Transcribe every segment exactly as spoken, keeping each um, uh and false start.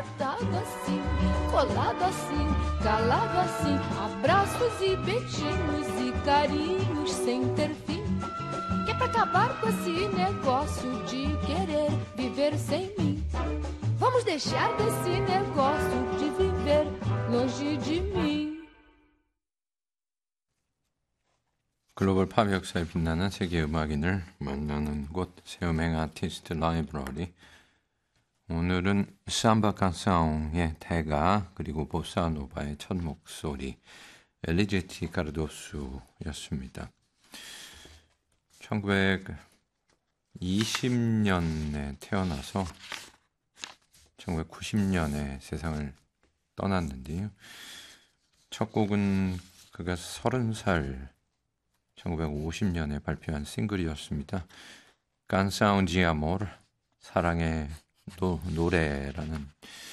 apertado assim, colado assim, calado assim, abraços e beijinhos e carinhos sem ter fim. Que é pra acabar com esse negócio de querer viver sem mim. Vamos deixar desse negócio de viver longe de mim. 글로벌 팝 역사에 빛나는 세계 음악인을 만나는 곳 세우맹 아티스트 라이브러리. 오늘은 삼바 칸사옹의 대가 그리고 보사노바의 첫 목소리 엘리제티 카르도수였습니다. 천구백이십 년에 태어나서 천구백구십 년에 세상을 떠났는데요. 첫 곡은 그가 서른 살 천구백오십 년에 발표한 싱글이었습니다. Canção de Amor, 사랑의 노, 노래라는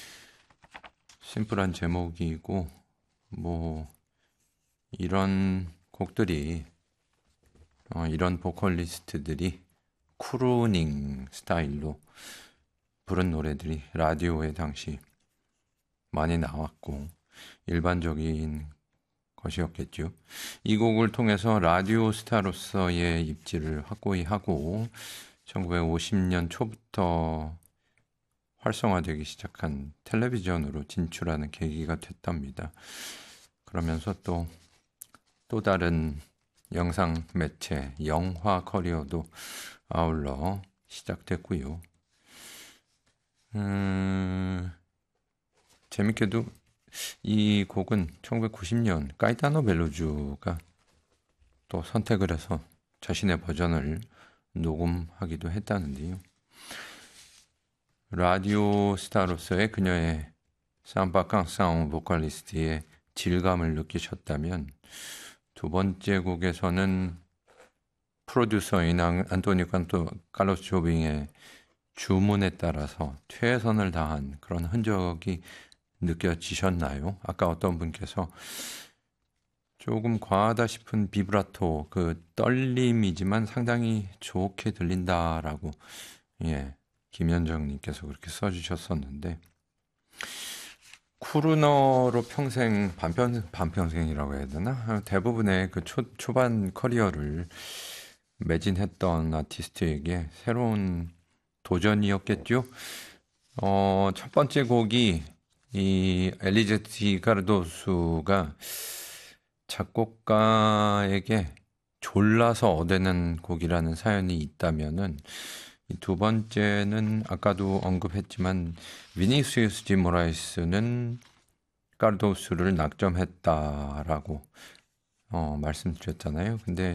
심플한 제목이고 뭐 이런 곡들이 어, 이런 보컬리스트들이 크루닝 스타일로 부른 노래들이 라디오에 당시 많이 나왔고 일반적인 것이었겠죠. 이 곡을 통해서 라디오 스타로서의 입지를 확고히 하고 천구백오십 년 초부터 활성화되기 시작한 텔레비전으로 진출하는 계기가 됐답니다. 그러면서 또, 또 다른 영상 매체, 영화 커리어도 아울러 시작됐고요. 음, 재밌게도 이 곡은 천구백구십 년 까이타노 벨루주가 또 선택을 해서 자신의 버전을 녹음하기도 했다는데요. 라디오 스타로서의 그녀의 삼바 칸사옹 보컬리스트의 질감을 느끼셨다면 두 번째 곡에서는 프로듀서인 안토니오 칸토 칼로스 조빙의 주문에 따라서 최선을 다한 그런 흔적이 느껴지셨나요? 아까 어떤 분께서 조금 과하다 싶은 비브라토, 그 떨림이지만 상당히 좋게 들린다라고, 예, 김현정님께서 그렇게 써주셨었는데, 크루너로 평생, 반평, 반평생이라고 해야 되나? 대부분의 그 초, 초반 커리어를 매진했던 아티스트에게 새로운 도전이었겠죠? 어, 첫 번째 곡이 이 엘리제티 카르도수가 작곡가에게 졸라서 어대는 곡이라는 사연이 있다면은 이 두 번째는 아까도 언급했지만 비니시우스 디 모라이스는 카르도수를 낙점했다라고 어, 말씀드렸잖아요. 근데